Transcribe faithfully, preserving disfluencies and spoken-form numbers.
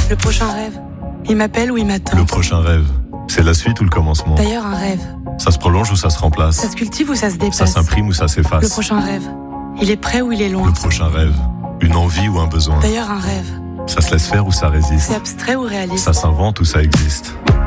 Le prochain rêve, il m'appelle ou il m'attend. Le prochain rêve, c'est la suite ou le commencement? D'ailleurs, un rêve, Ça se prolonge ou ça se remplace? ça se cultive ou ça se dépasse? Ça s'imprime ou ça Le s'efface? prochain rêve, il est près ou il est loin? Le prochain rêve, une envie ou un besoin? D'ailleurs, un rêve, Ça se laisse faire ou ça résiste? c'est abstrait ou réaliste? Ça s'invente ou ça existe?